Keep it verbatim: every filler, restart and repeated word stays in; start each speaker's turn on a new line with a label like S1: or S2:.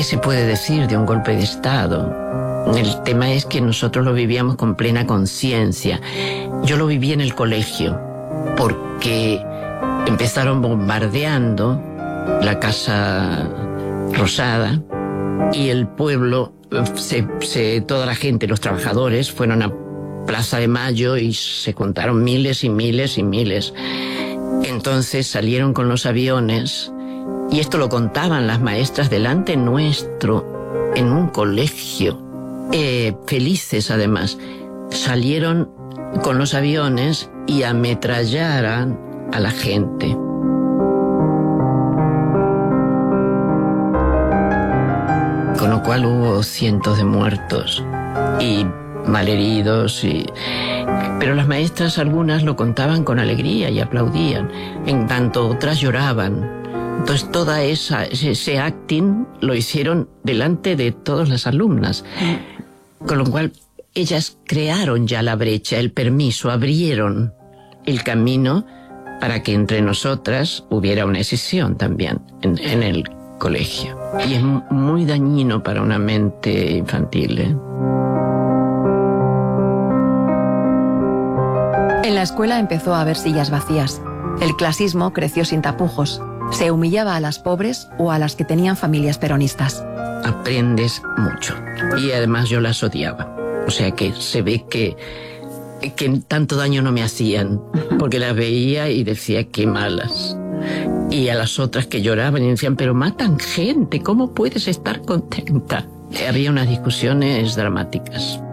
S1: ¿qué se puede decir de un golpe de Estado? El tema es que nosotros lo vivíamos con plena conciencia. Yo lo viví en el colegio, porque empezaron bombardeando la Casa Rosada y el pueblo, se, se, toda la gente, los trabajadores, fueron a Plaza de Mayo y se contaron miles y miles y miles. Entonces salieron con los aviones, y esto lo contaban las maestras delante nuestro, en un colegio, eh, felices además. Salieron con los aviones y ametrallaron a la gente. Con lo cual hubo cientos de muertos y malheridos, y... pero las maestras algunas lo contaban con alegría y aplaudían, en tanto otras lloraban. Entonces toda esa ese acting lo hicieron delante de todas las alumnas, con lo cual ellas crearon ya la brecha, el permiso, abrieron el camino para que entre nosotras hubiera una escisión también en, en el colegio. Y es muy dañino para una mente infantil, ¿eh?
S2: En la escuela empezó a haber sillas vacías. El clasismo creció sin tapujos. Se humillaba a las pobres o a las que tenían familias peronistas.
S1: Aprendes mucho. Y además yo las odiaba. O sea que se ve que, que tanto daño no me hacían, porque las veía y decía qué malas. Y a las otras que lloraban y decían, pero matan gente, ¿cómo puedes estar contenta? Había unas discusiones dramáticas.